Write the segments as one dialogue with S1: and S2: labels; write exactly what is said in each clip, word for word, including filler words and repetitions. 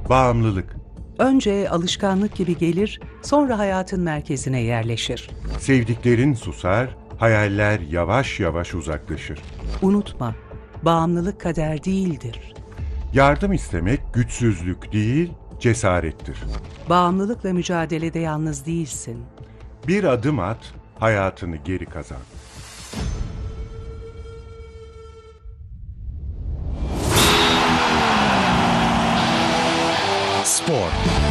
S1: Bağımlılık.
S2: Önce alışkanlık gibi gelir, sonra hayatın merkezine yerleşir.
S1: Sevdiklerin susar, hayaller yavaş yavaş uzaklaşır.
S2: Unutma, bağımlılık kader değildir.
S1: Yardım istemek güçsüzlük değil, cesarettir.
S2: Bağımlılıkla mücadelede yalnız değilsin.
S1: Bir adım at, hayatını geri kazan.
S3: Spor.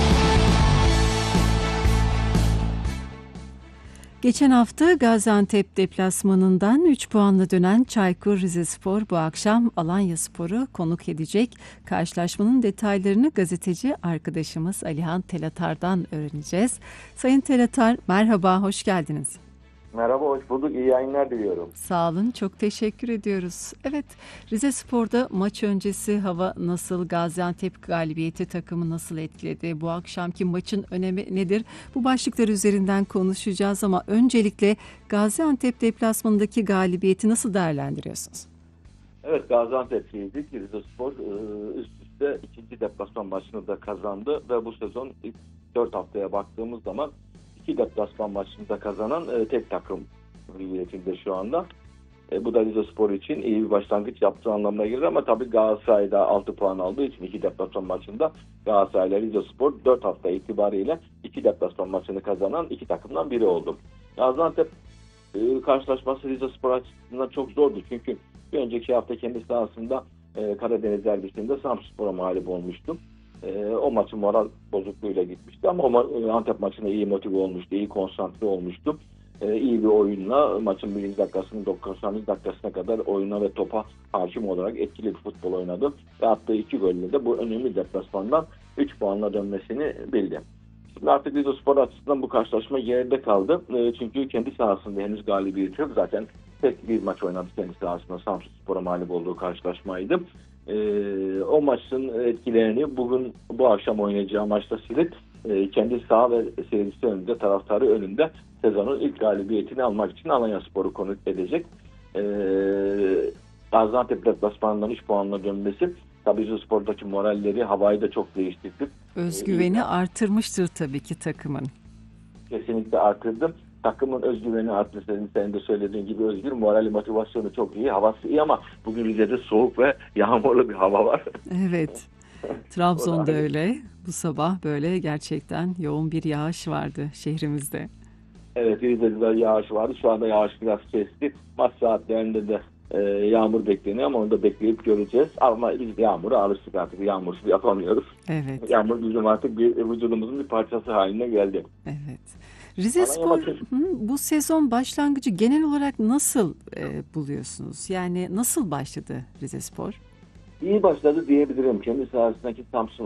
S4: Geçen hafta Gaziantep deplasmanından üç puanla dönen Çaykur Rizespor bu akşam Alanyaspor'u konuk edecek. Karşılaşmanın detaylarını gazeteci arkadaşımız Alihan Telatar'dan öğreneceğiz. Sayın Telatar, merhaba, hoş geldiniz.
S5: Merhaba, hoş bulduk. İyi yayınlar diliyorum.
S4: Sağ olun, çok teşekkür ediyoruz. Evet, Rizespor'da maç öncesi hava nasıl, Gaziantep galibiyeti takımı nasıl etkiledi, bu akşamki maçın önemi nedir? Bu başlıklar üzerinden konuşacağız ama öncelikle Gaziantep deplasmanındaki galibiyeti nasıl değerlendiriyorsunuz?
S5: Evet, Gaziantep'liydik. Rizespor üst üste ikinci deplasman maçını da kazandı ve bu sezon ilk dört haftaya baktığımız zaman iki deplasman maçında kazanan e, tek takım hüviyetinde şu anda. E, bu da Rizespor için iyi bir başlangıç yaptığı anlamına gelir ama tabii Galatasaray'da altı puan aldığı için iki deplasman maçında Galatasaray ile Rizespor dört hafta itibariyle iki deplasman maçını kazanan iki takımdan biri oldu. Gaziantep e, karşılaşması Rizespor açısından çok zordu çünkü bir önceki hafta kendi sahasında e, Karadeniz derbisinde Samsunspor'a mağlup olmuştu. E, o maçın moral bozukluğuyla gitmişti ama o ma- Antep maçına iyi motive olmuştu, iyi konsantre olmuştu. E, iyi bir oyunla maçın birinci dakikasının doksanıncı dakikasına kadar oyuna ve topa hakim olarak etkili bir futbol oynadı. Ve attığı iki golle de bu önemli deplasmandan üç puanla dönmesini bildi. Şimdi artık Rizespor açısından bu karşılaşma geride kaldı. E, çünkü kendi sahasında henüz galibiyeti yok. Zaten tek bir maç oynadı kendi sahasında. Samsunspor'a mağlup olduğu karşılaşmaydı. Ee, o maçın etkilerini bugün bu akşam oynayacağı maçta silip e, kendi saha ve seyircisi önünde, taraftarı önünde sezonun ilk galibiyetini almak için Alanyaspor'u konuk edecek. Ee, Gaziantep deplasmanından üç puanla dönmesi tabii Rizespor'daki moralleri, havayı da çok değiştirdi.
S4: Özgüveni
S5: Ee,
S4: artırmıştır tabii ki takımın.
S5: Kesinlikle artırdı. Takımın özgüveni arttı. Senin, senin de söylediğin gibi Özgür. Morali, motivasyonu çok iyi. Havası iyi ama bugün Rize'de soğuk ve yağmurlu bir hava var.
S4: Evet. Trabzon'da öyle. Bu sabah böyle gerçekten yoğun bir yağış vardı şehrimizde.
S5: Evet, Rize'de yağış vardı. Şu anda yağış biraz kesti. Maç saatlerinde de e, yağmur bekleniyor ama onu da bekleyip göreceğiz. Ama biz yağmura alıştık artık. Yağmursuz yapamıyoruz.
S4: Evet.
S5: Yağmur bizim artık bir, vücudumuzun bir parçası haline geldi.
S4: Evet. Rizespor bu sezon başlangıcı genel olarak nasıl e, buluyorsunuz? Yani nasıl başladı Rizespor?
S5: İyi başladı diyebilirim. Kendi sahasındaki Samsun